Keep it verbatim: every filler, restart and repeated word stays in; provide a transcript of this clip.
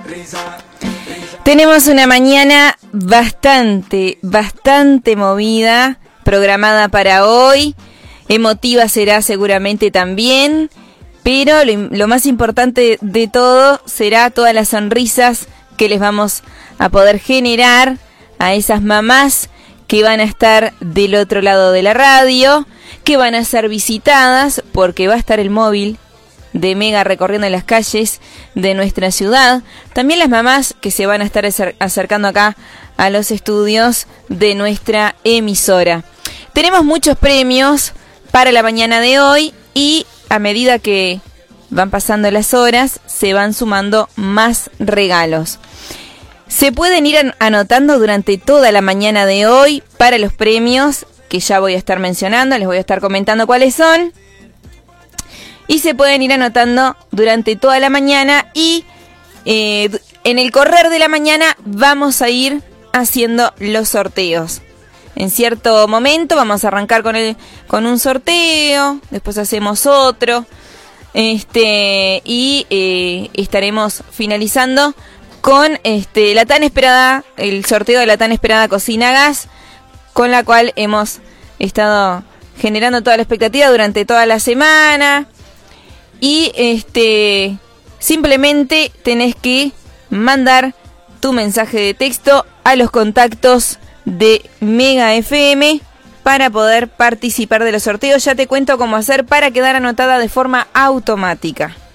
Tenemos una mañana bastante, bastante movida, programada para hoy. Emotiva será seguramente también, pero lo, lo más importante de todo será todas las sonrisas que les vamos a poder generar a esas mamás que van a estar del otro lado de la radio, que van a ser visitadas porque va a estar el móvil de Mega recorriendo las calles de nuestra ciudad. También las mamás que se van a estar acer- acercando acá a los estudios de nuestra emisora. Tenemos muchos premios para la mañana de hoy y a medida que van pasando las horas se van sumando más regalos. Se pueden ir an- anotando durante toda la mañana de hoy para los premios que ya voy a estar mencionando, les voy a estar comentando cuáles son. Y se pueden ir anotando durante toda la mañana y eh, en el correr de la mañana vamos a ir haciendo los sorteos. En cierto momento vamos a arrancar con el con un sorteo, después hacemos otro, este y eh, estaremos finalizando con este la tan esperada, el sorteo de la tan esperada cocina gas, con la cual hemos estado generando toda la expectativa durante toda la semana. Y este simplemente tenés que mandar tu mensaje de texto a los contactos de Mega F M para poder participar de los sorteos. Ya te cuento cómo hacer para quedar anotada de forma automática.